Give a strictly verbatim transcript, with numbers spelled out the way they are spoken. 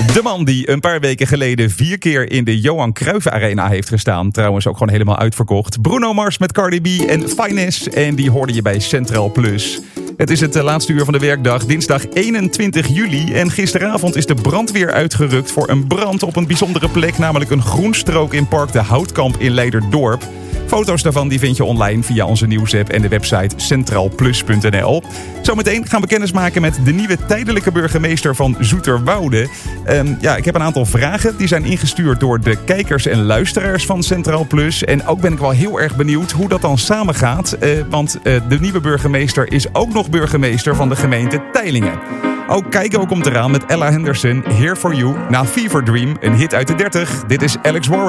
De man die een paar weken geleden vier keer in de Johan Cruijff Arena heeft gestaan. Trouwens ook gewoon helemaal uitverkocht. Bruno Mars met Cardi B en Finesse. En die hoorde je bij Centraal Plus. Het is het laatste uur van de werkdag, dinsdag eenentwintig juli. En gisteravond is de brandweer uitgerukt voor een brand op een bijzondere plek. Namelijk een groenstrook in Park de Houtkamp in Leiderdorp. Foto's daarvan die vind je online via onze nieuwsapp en de website centraal plus punt n l. Zometeen gaan we kennis maken met de nieuwe tijdelijke burgemeester van Zoeterwoude. Um, ja, ik heb een aantal vragen. Die zijn ingestuurd door de kijkers en luisteraars van Centraal Plus. En ook ben ik wel heel erg benieuwd hoe dat dan samengaat. Uh, want uh, de nieuwe burgemeester is ook nog burgemeester van de gemeente Teylingen. Ook Keigo komt eraan met Ella Henderson, Here For You, na Fever Dream, een hit uit de dertig. Dit is Alex Warren.